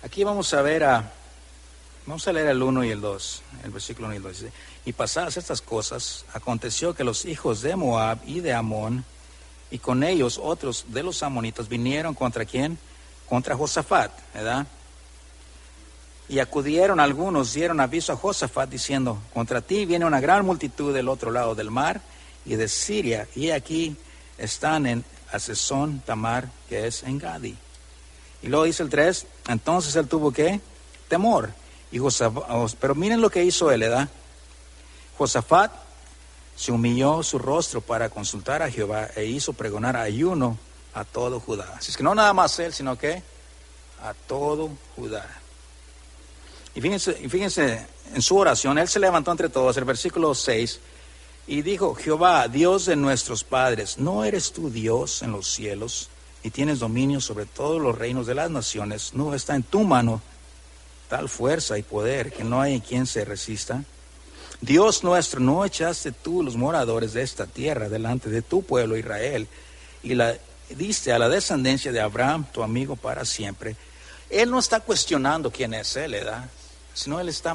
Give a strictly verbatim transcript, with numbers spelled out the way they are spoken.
Aquí vamos a ver a, vamos a leer el uno y el dos, el versículo uno y el dos. Dice, y pasadas estas cosas, aconteció que los hijos de Moab y de Amón, y con ellos otros de los amonitas, vinieron contra quién, contra Josafat, ¿verdad? Y acudieron algunos, dieron aviso a Josafat diciendo, contra ti viene una gran multitud del otro lado del mar y de Siria, y aquí están en Hazezón Tamar, que es en Gadi. Y luego dice el tres, entonces él tuvo ¿qué? Temor. Y Josafat, pero miren lo que hizo él, ¿verdad? Josafat se humilló su rostro para consultar a Jehová e hizo pregonar ayuno a todo Judá. Así es que no nada más él, sino que a todo Judá. Y fíjense, y fíjense en su oración, él se levantó entre todos, el versículo seis, y dijo, Jehová, Dios de nuestros padres, ¿no eres tú Dios en los cielos y tienes dominio sobre todos los reinos de las naciones? ¿No está en tu mano tal fuerza y poder que no hay quien se resista? Dios nuestro, ¿no echaste tú los moradores de esta tierra delante de tu pueblo Israel y la diste a la descendencia de Abraham, tu amigo, para siempre? Él no está cuestionando quién es él, ¿verdad? Sino él está